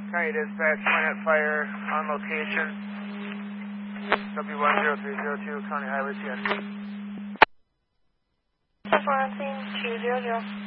County Dispatch, minute fire on location. W10302, County Highway CN. Step on scene 200.